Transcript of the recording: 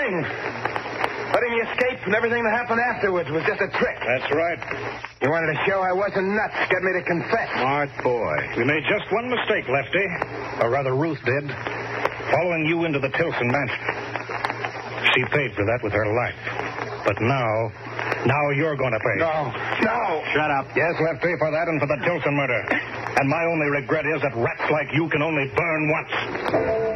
thing. Letting me escape and everything that happened afterwards was just a trick. That's right. You wanted to show I wasn't nuts, get me to confess. Smart boy. We made just one mistake, Lefty. Or rather, Ruth did. Following you into the Tilson mansion. She paid for that with her life. But now you're going to pay. No. Shut up. Yes, Lefty, for that and for the Tilson murder. And my only regret is that rats like you can only burn once.